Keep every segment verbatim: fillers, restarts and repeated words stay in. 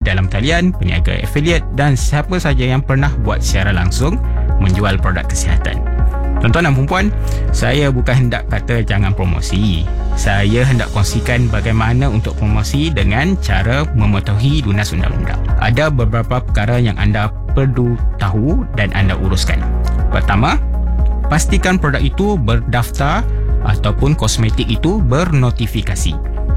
dalam talian, peniaga affiliate dan siapa sahaja yang pernah buat secara langsung menjual produk kesihatan. Tuan-tuan dan perempuan, saya bukan hendak kata jangan promosi. Saya hendak kongsikan bagaimana untuk promosi dengan cara mematuhi lunas undang-undang. Ada beberapa perkara yang anda perlu tahu dan anda uruskan. Pertama, pastikan produk itu berdaftar ataupun kosmetik itu bernotifikasi.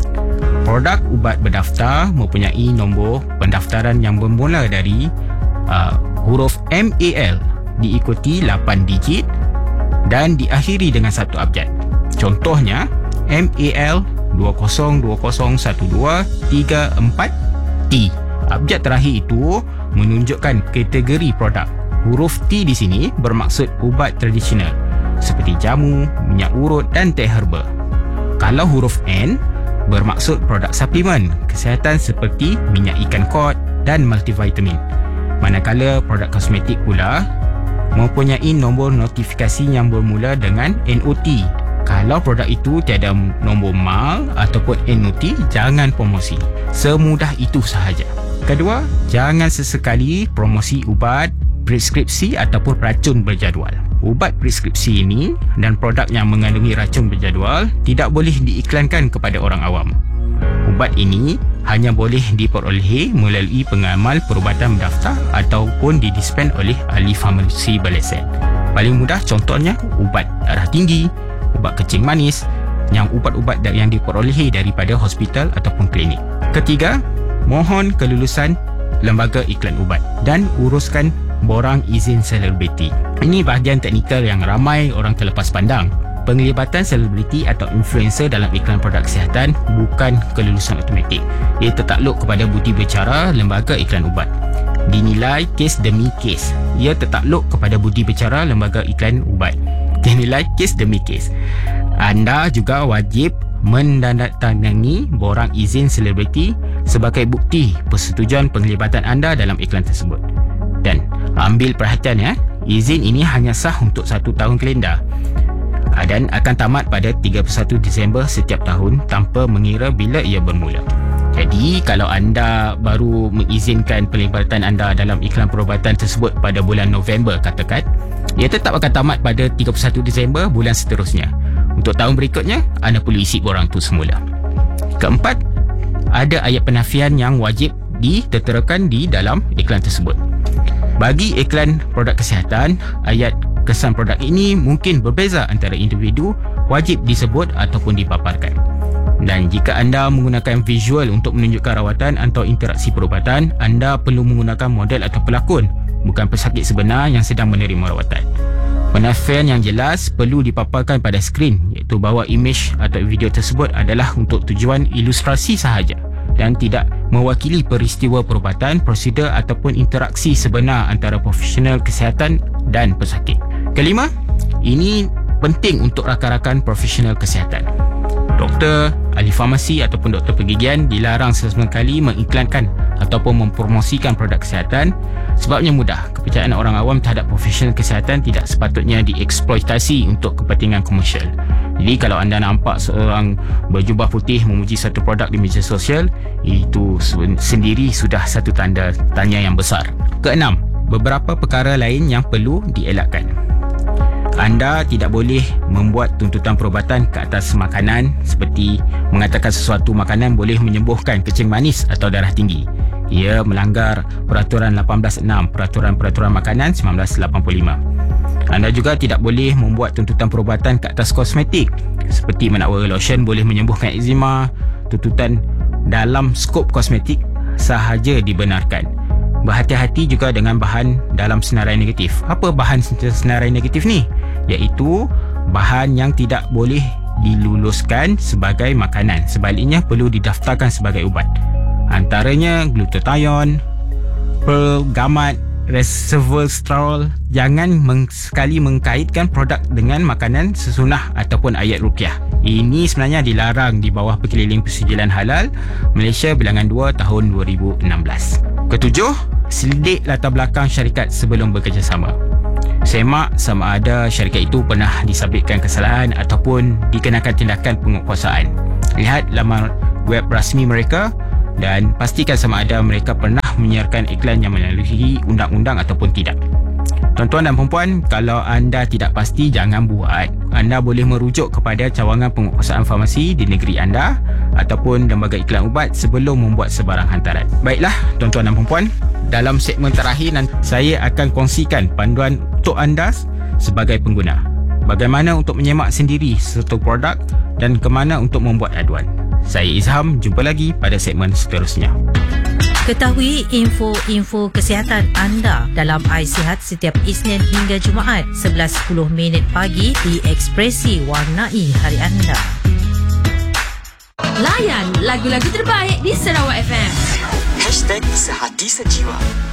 Produk ubat berdaftar mempunyai nombor pendaftaran yang bermula dari uh, huruf M A L diikuti lapan digit dan diakhiri dengan satu abjad. Contohnya M A L dua kosong dua kosong satu dua tiga empat T. Abjad terakhir itu menunjukkan kategori produk. Huruf T di sini bermaksud ubat tradisional seperti jamu, minyak urut dan teh herba. Kalau huruf N bermaksud produk suplemen kesihatan seperti minyak ikan kod dan multivitamin. Manakala produk kosmetik pula mempunyai nombor notifikasi yang bermula dengan N O T. Kalau produk itu tiada nombor M A L ataupun N O T, jangan promosi. Semudah itu sahaja. Kedua, jangan sesekali promosi ubat preskripsi ataupun racun berjadual. Ubat preskripsi ini dan produk yang mengandungi racun berjadual tidak boleh diiklankan kepada orang awam. Ubat ini hanya boleh diperolehi melalui pengamal perubatan berdaftar ataupun didispen oleh ahli farmasi berlesen. Paling mudah contohnya ubat darah tinggi, ubat kencing manis, yang ubat-ubat yang diperolehi daripada hospital ataupun klinik. Ketiga, mohon kelulusan lembaga iklan ubat dan uruskan borang izin selebriti. Ini bahagian teknikal yang ramai orang terlepas pandang. Penglibatan selebriti atau influencer dalam iklan produk kesihatan bukan kelulusan automatik. Ia tertakluk kepada budi bicara lembaga iklan ubat. Dinilai kes demi kes. Ia tertakluk kepada budi bicara lembaga iklan ubat. Dinilai kes demi kes. Anda juga wajib menandatangani borang izin selebriti sebagai bukti persetujuan penglibatan anda dalam iklan tersebut. Dan ambil perhatian ya, izin ini hanya sah untuk satu tahun kalender dan akan tamat pada tiga puluh satu Disember setiap tahun tanpa mengira bila ia bermula. Jadi kalau anda baru mengizinkan penglibatan anda dalam iklan perubatan tersebut pada bulan November katakan, ia tetap akan tamat pada tiga puluh satu Disember bulan seterusnya. Untuk tahun berikutnya, anda perlu isi borang itu semula. Keempat, ada ayat penafian yang wajib diterterakan di dalam iklan tersebut. Bagi iklan produk kesihatan, ayat kesan produk ini mungkin berbeza antara individu, wajib disebut ataupun dipaparkan. Dan jika anda menggunakan visual untuk menunjukkan rawatan atau interaksi perubatan, anda perlu menggunakan model atau pelakon, bukan pesakit sebenar yang sedang menerima rawatan. Penafian yang jelas perlu dipaparkan pada skrin, iaitu bahawa imej atau video tersebut adalah untuk tujuan ilustrasi sahaja dan tidak mewakili peristiwa perubatan, prosedur ataupun interaksi sebenar antara profesional kesihatan dan pesakit. Kelima, ini penting untuk rakan-rakan profesional kesihatan. Doktor, ahli farmasi ataupun doktor pergigian dilarang sesekali mengiklankan ataupun mempromosikan produk kesihatan. Sebabnya mudah, kepercayaan orang awam terhadap profesional kesihatan tidak sepatutnya dieksploitasi untuk kepentingan komersial. Jadi kalau anda nampak seorang berjubah putih memuji satu produk di media sosial, itu sendiri sudah satu tanda tanya yang besar. Keenam, beberapa perkara lain yang perlu dielakkan. Anda tidak boleh membuat tuntutan perubatan ke atas makanan seperti mengatakan sesuatu makanan boleh menyembuhkan kencing manis atau darah tinggi. Ia melanggar Peraturan lapan belas enam Peraturan-Peraturan Makanan seribu sembilan ratus lapan puluh lima. Anda juga tidak boleh membuat tuntutan perubatan ke atas kosmetik seperti menakwa lotion boleh menyembuhkan eczema. Tuntutan dalam skop kosmetik sahaja dibenarkan. Berhati-hati juga dengan bahan dalam senarai negatif. Apa bahan senarai negatif ni? Iaitu bahan yang tidak boleh diluluskan sebagai makanan, sebaliknya perlu didaftarkan sebagai ubat. Antaranya glutathione, pergamat, resveratrol. Jangan meng- sekali mengkaitkan produk dengan makanan sesunah ataupun ayat ruqyah. Ini sebenarnya dilarang di bawah Perkeliling Persijilan Halal Malaysia Bilangan dua tahun dua ribu enam belas. Ketujuh, selidik latar belakang syarikat sebelum bekerjasama. Semak sama ada syarikat itu pernah disabitkan kesalahan ataupun dikenakan tindakan penguatkuasaan. Lihat laman web rasmi mereka dan pastikan sama ada mereka pernah sah menyiarkan iklan yang melalui undang-undang ataupun tidak. Tuan-tuan dan perempuan, kalau anda tidak pasti, jangan buat. Anda boleh merujuk kepada cawangan pengurusan farmasi di negeri anda ataupun lembaga iklan ubat sebelum membuat sebarang hantaran. Baiklah, tuan-tuan dan perempuan, dalam segmen terakhir nanti saya akan kongsikan panduan untuk anda sebagai pengguna. Bagaimana untuk menyemak sendiri satu produk dan ke mana untuk membuat aduan. Saya Izham, jumpa lagi pada segmen seterusnya. Ketahui info-info kesihatan anda dalam iSihat setiap Isnin hingga Jumaat sebelas sepuluh minit pagi di Ekspresi Warnai Hari Anda. Layan lagu-lagu terbaik di Sarawak F M. Hashtag Sehati Sejiwa.